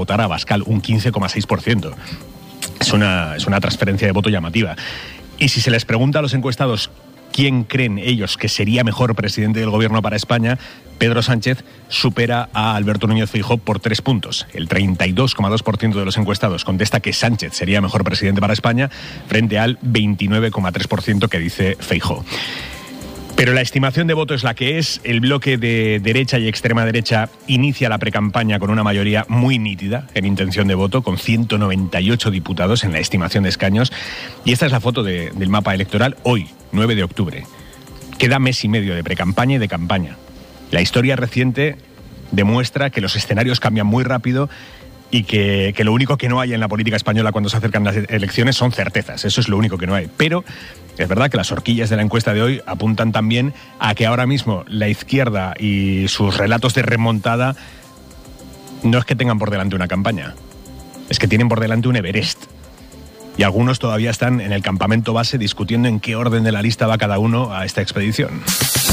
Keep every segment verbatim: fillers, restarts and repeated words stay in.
votar a Abascal, un quince coma seis por ciento. Es una, es una transferencia de voto llamativa. Y si se les pregunta a los encuestados quién creen ellos que sería mejor presidente del gobierno para España, Pedro Sánchez supera a Alberto Núñez Feijóo por tres puntos. El treinta y dos coma dos por ciento de los encuestados contesta que Sánchez sería mejor presidente para España frente al veintinueve coma tres por ciento que dice Feijóo. Pero la estimación de voto es la que es. El bloque de derecha y extrema derecha inicia la precampaña con una mayoría muy nítida en intención de voto, con ciento noventa y ocho diputados en la estimación de escaños. Y esta es la foto de, del mapa electoral hoy, nueve de octubre. Queda mes y medio de precampaña y de campaña. La historia reciente demuestra que los escenarios cambian muy rápido y que, que lo único que no hay en la política española cuando se acercan las elecciones son certezas. Eso es lo único que no hay. Pero es verdad que las horquillas de la encuesta de hoy apuntan también a que ahora mismo la izquierda y sus relatos de remontada no es que tengan por delante una campaña, es que tienen por delante un Everest. Y algunos todavía están en el campamento base discutiendo en qué orden de la lista va cada uno a esta expedición.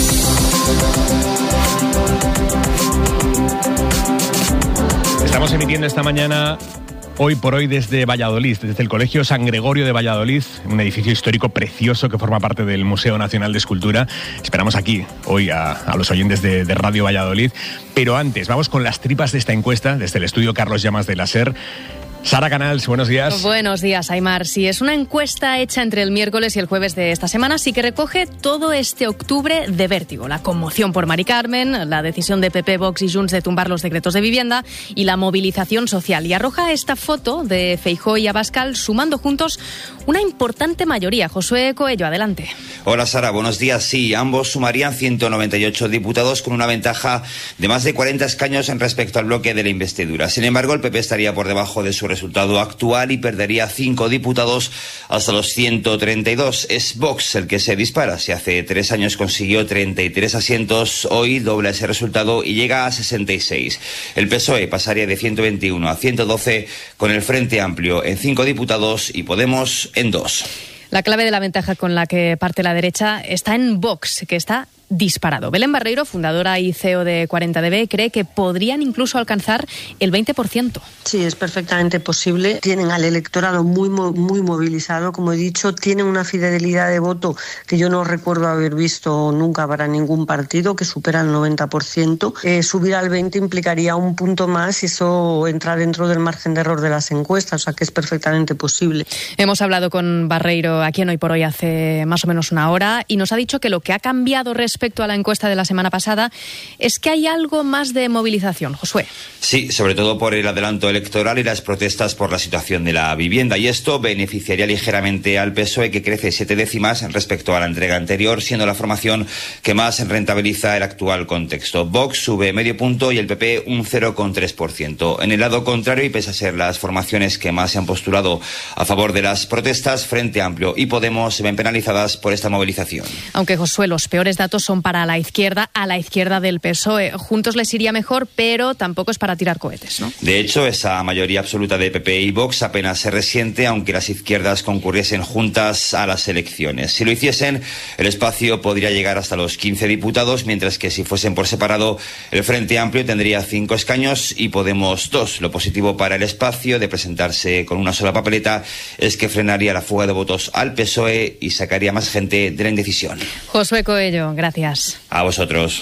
Estamos emitiendo esta mañana, hoy por hoy, desde Valladolid, desde el Colegio San Gregorio de Valladolid, un edificio histórico precioso que forma parte del Museo Nacional de Escultura. Esperamos aquí hoy a, a los oyentes de, de Radio Valladolid. Pero antes, vamos con las tripas de esta encuesta, desde el estudio Carlos Llamas de la SER. Sara Canals, buenos días. Buenos días, Aimar. Sí, es una encuesta hecha entre el miércoles y el jueves de esta semana, sí que recoge todo este octubre de vértigo. La conmoción por Mari Carmen, la decisión de P P, Vox y Junts de tumbar los decretos de vivienda y la movilización social. Y arroja esta foto de Feijóo y Abascal sumando juntos una importante mayoría. Josué Coello, adelante. Hola, Sara, buenos días. Sí, ambos sumarían ciento noventa y ocho diputados con una ventaja de más de cuarenta escaños en respecto al bloque de la investidura. Sin embargo, el P P estaría por debajo de su resultado actual y perdería cinco diputados hasta los ciento treinta y dos. Es Vox el que se dispara. Si hace tres años consiguió treinta y tres asientos, hoy dobla ese resultado y llega a sesenta y seis. El P S O E pasaría de ciento veintiuno a ciento doce con el Frente Amplio en cinco diputados y Podemos en dos. La clave de la ventaja con la que parte la derecha está en Vox, que está disparado. Belén Barreiro, fundadora y C E O de cuarenta D B, cree que podrían incluso alcanzar el veinte por ciento. Sí, es perfectamente posible. Tienen al electorado muy muy movilizado, como he dicho, tienen una fidelidad de voto que yo no recuerdo haber visto nunca para ningún partido, que supera el noventa por ciento. Eh, subir al veinte implicaría un punto más y eso entra dentro del margen de error de las encuestas, o sea que es perfectamente posible. Hemos hablado con Barreiro aquí en Hoy por Hoy hace más o menos una hora y nos ha dicho que lo que ha cambiado respecto Respecto a la encuesta de la semana pasada, es que hay algo más de movilización. Josué. Sí, sobre todo por el adelanto electoral y las protestas por la situación de la vivienda. Y esto beneficiaría ligeramente al P S O E, que crece siete décimas respecto a la entrega anterior, siendo la formación que más rentabiliza el actual contexto. Vox sube medio punto y el P P un cero coma tres por ciento. En el lado contrario, y pese a ser las formaciones que más se han postulado a favor de las protestas, Frente Amplio y Podemos se ven penalizadas por esta movilización. Aunque, Josué, los peores datos son para la izquierda, a la izquierda del P S O E. Juntos les iría mejor, pero tampoco es para tirar cohetes, ¿no? De hecho, esa mayoría absoluta de P P y Vox apenas se resiente, aunque las izquierdas concurriesen juntas a las elecciones. Si lo hiciesen, el espacio podría llegar hasta los quince diputados, mientras que si fuesen por separado, el Frente Amplio tendría cinco escaños y Podemos dos. Lo positivo para el espacio de presentarse con una sola papeleta es que frenaría la fuga de votos al P S O E y sacaría más gente de la indecisión. Josué Coello, gracias. A vosotros.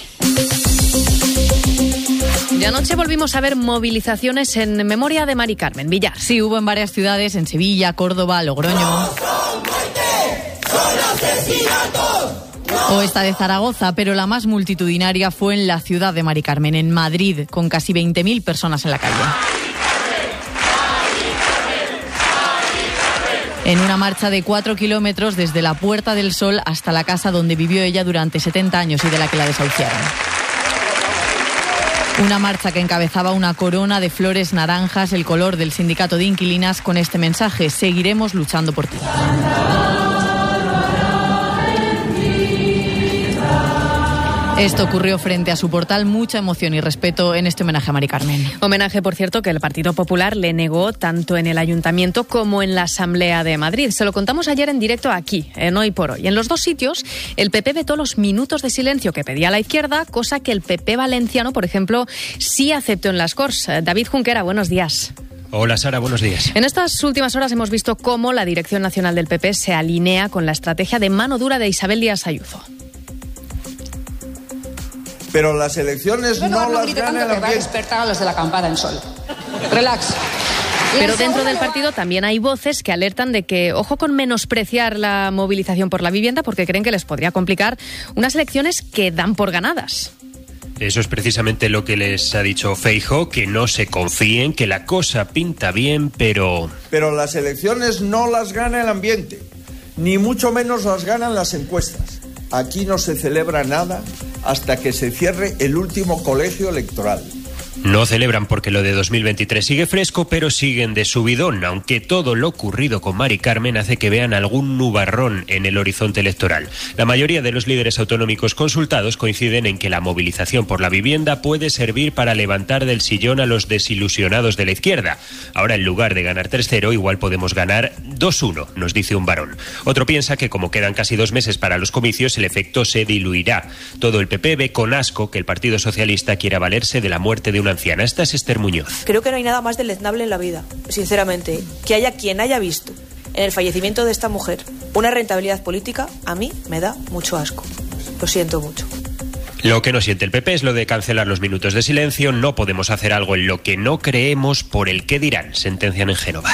Y anoche volvimos a ver movilizaciones en memoria de Mari Carmen. Villar. Sí, hubo en varias ciudades, en Sevilla, Córdoba, Logroño. ¡No son muerte! ¡Son asesinatos! O esta de Zaragoza, pero la más multitudinaria fue en la ciudad de Mari Carmen, en Madrid, con casi veinte mil personas en la calle. En una marcha de cuatro kilómetros desde la Puerta del Sol hasta la casa donde vivió ella durante setenta años y de la que la desahuciaron. Una marcha que encabezaba una corona de flores naranjas, el color del sindicato de inquilinas, con este mensaje: seguiremos luchando por ti. Esto ocurrió frente a su portal. Mucha emoción y respeto en este homenaje a Mari Carmen. Homenaje, por cierto, que el Partido Popular le negó tanto en el Ayuntamiento como en la Asamblea de Madrid. Se lo contamos ayer en directo aquí, en Hoy por Hoy. En los dos sitios, el P P vetó los minutos de silencio que pedía la izquierda, cosa que el P P valenciano, por ejemplo, sí aceptó en las Corts. David Junquera, buenos días. Hola Sara, buenos días. En estas últimas horas hemos visto cómo la Dirección Nacional del P P se alinea con la estrategia de mano dura de Isabel Díaz Ayuso. Pero las elecciones bueno, no, no las gana el que va a despertar a los de la acampada en Sol. Relax. Pero dentro del partido también hay voces que alertan de que, ojo con menospreciar la movilización por la vivienda, porque creen que les podría complicar unas elecciones que dan por ganadas. Eso es precisamente lo que les ha dicho Feijóo, que no se confíen, que la cosa pinta bien, pero... Pero las elecciones no las gana el ambiente, ni mucho menos las ganan las encuestas. Aquí no se celebra nada hasta que se cierre el último colegio electoral. No celebran porque lo de dos mil veintitrés sigue fresco, pero siguen de subidón, aunque todo lo ocurrido con Mari Carmen hace que vean algún nubarrón en el horizonte electoral. La mayoría de los líderes autonómicos consultados coinciden en que la movilización por la vivienda puede servir para levantar del sillón a los desilusionados de la izquierda. Ahora, en lugar de ganar tres cero, igual podemos ganar dos uno, nos dice un varón. Otro piensa que como quedan casi dos meses para los comicios, el efecto se diluirá. Todo el P P ve con asco que el Partido Socialista quiera valerse de la muerte de una anciana. Esta es Esther Muñoz. Creo que no hay nada más deleznable en la vida, sinceramente. Que haya quien haya visto en el fallecimiento de esta mujer una rentabilidad política, a mí me da mucho asco. Lo siento mucho. Lo que no siente el P P es lo de cancelar los minutos de silencio. No podemos hacer algo en lo que no creemos por el qué dirán, sentencian en Génova.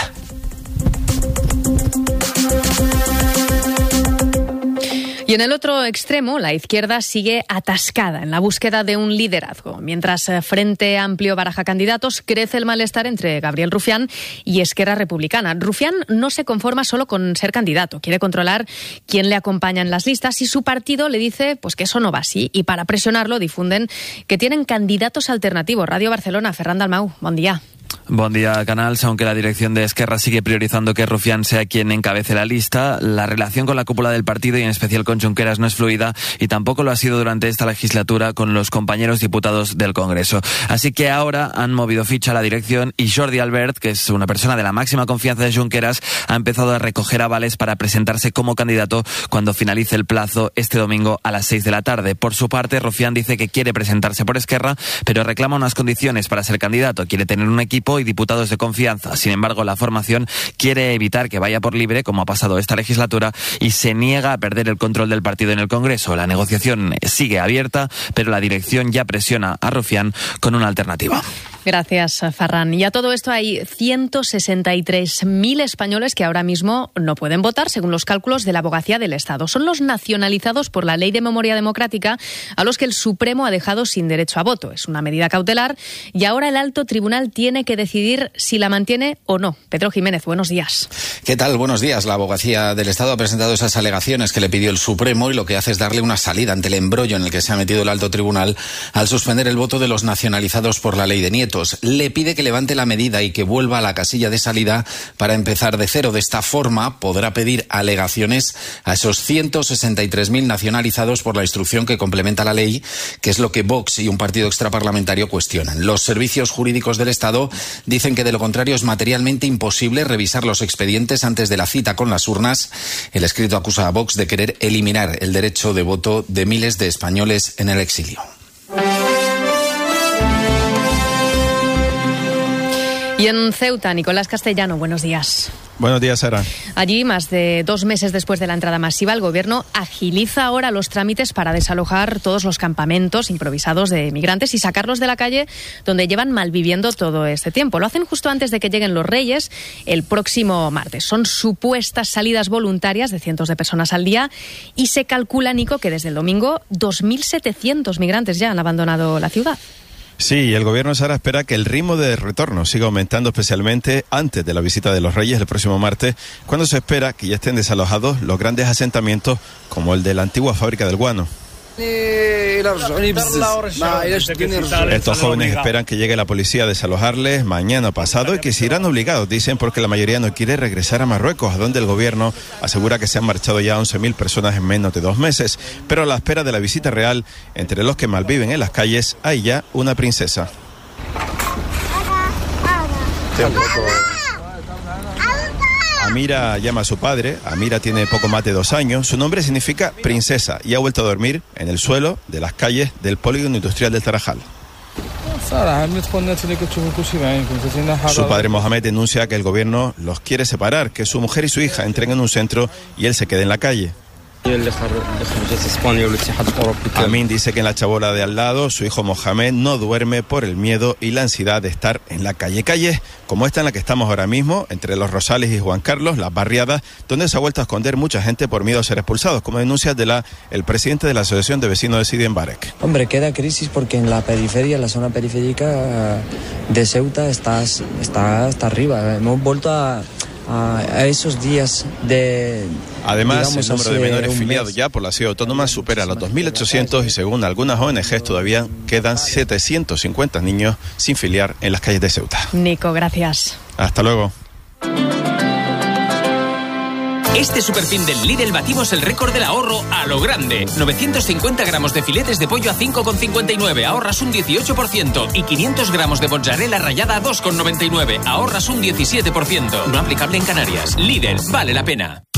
Y en el otro extremo, la izquierda sigue atascada en la búsqueda de un liderazgo. Mientras Frente Amplio baraja candidatos, crece el malestar entre Gabriel Rufián y Esquerra Republicana. Rufián no se conforma solo con ser candidato, quiere controlar quién le acompaña en las listas y su partido le dice pues que eso no va así. Y para presionarlo difunden que tienen candidatos alternativos. Radio Barcelona, Ferran Dalmau, buen día. Buen día, Canals. Aunque la dirección de Esquerra sigue priorizando que Rufián sea quien encabece la lista, la relación con la cúpula del partido y en especial con Junqueras no es fluida y tampoco lo ha sido durante esta legislatura con los compañeros diputados del Congreso. Así que ahora han movido ficha a la dirección y Jordi Albert, que es una persona de la máxima confianza de Junqueras, ha empezado a recoger avales para presentarse como candidato cuando finalice el plazo este domingo a las seis de la tarde. Por su parte, Rufián dice que quiere presentarse por Esquerra, pero reclama unas condiciones para ser candidato. Quiere tener un equipo y diputados de confianza. Sin embargo, la formación quiere evitar que vaya por libre, como ha pasado esta legislatura, y se niega a perder el control del partido en el Congreso. La negociación sigue abierta, pero la dirección ya presiona a Rufián con una alternativa. Gracias, Ferran. Y a todo esto hay ciento sesenta y tres mil españoles que ahora mismo no pueden votar, según los cálculos de la Abogacía del Estado. Son los nacionalizados por la Ley de Memoria Democrática a los que el Supremo ha dejado sin derecho a voto. Es una medida cautelar y ahora el alto tribunal tiene que decidir si la mantiene o no. Pedro Jiménez, buenos días. ¿Qué tal? Buenos días. La Abogacía del Estado ha presentado esas alegaciones que le pidió el Supremo y lo que hace es darle una salida ante el embrollo en el que se ha metido el alto tribunal al suspender el voto de los nacionalizados por la Ley de Nietos. Le pide que levante la medida y que vuelva a la casilla de salida para empezar de cero. De esta forma podrá pedir alegaciones a esos ciento sesenta y tres mil nacionalizados por la instrucción que complementa la ley, que es lo que Vox y un partido extraparlamentario cuestionan. Los servicios jurídicos del Estado dicen que de lo contrario es materialmente imposible revisar los expedientes antes de la cita con las urnas. El escrito acusa a Vox de querer eliminar el derecho de voto de miles de españoles en el exilio. Y en Ceuta, Nicolás Castellano, buenos días. Buenos días, Sara. Allí, más de dos meses después de la entrada masiva, el gobierno agiliza ahora los trámites para desalojar todos los campamentos improvisados de migrantes y sacarlos de la calle donde llevan malviviendo todo este tiempo. Lo hacen justo antes de que lleguen los Reyes el próximo martes. Son supuestas salidas voluntarias de cientos de personas al día y se calcula, Nico, que desde el domingo dos mil setecientos migrantes ya han abandonado la ciudad. Sí, y el gobierno, Sara, espera que el ritmo de retorno siga aumentando, especialmente antes de la visita de los Reyes el próximo martes, cuando se espera que ya estén desalojados los grandes asentamientos como el de la antigua fábrica del guano. Estos jóvenes esperan que llegue la policía a desalojarles mañana o pasado y que se irán obligados, dicen, porque la mayoría no quiere regresar a Marruecos, a donde el gobierno asegura que se han marchado ya once mil personas en menos de dos meses. Pero a la espera de la visita real, entre los que malviven en las calles, hay ya una princesa. Amira llama a su padre. Amira tiene poco más de dos años. Su nombre significa princesa y ha vuelto a dormir en el suelo de las calles del polígono industrial del Tarajal. Su padre Mohamed denuncia que el gobierno los quiere separar, que su mujer y su hija entren en un centro y él se quede en la calle. Amin dice que en la chabola de al lado su hijo Mohamed no duerme por el miedo y la ansiedad de estar en la calle. Calles como esta en la que estamos ahora mismo, entre Los Rosales y Juan Carlos, las barriadas, donde se ha vuelto a esconder mucha gente por miedo a ser expulsados, como denuncia de la, el presidente de la Asociación de Vecinos de Sidi Mbarek. Hombre, queda crisis porque en la periferia, en la zona periférica de Ceuta está, está hasta arriba. Hemos vuelto a... a esos días de... Además, digamos, el número de menores filiados ya por la ciudad autónoma supera los dos mil ochocientos y según algunas O N Ges todavía quedan setecientos cincuenta niños sin filiar en las calles de Ceuta. Nico, gracias. Hasta luego. Este superfin del Lidl batimos el récord del ahorro a lo grande. novecientos cincuenta gramos de filetes de pollo a cinco con cincuenta y nueve, ahorras un dieciocho por ciento. Y quinientos gramos de mozzarella rallada a dos con noventa y nueve, ahorras un diecisiete por ciento. No aplicable en Canarias. Lidl, vale la pena.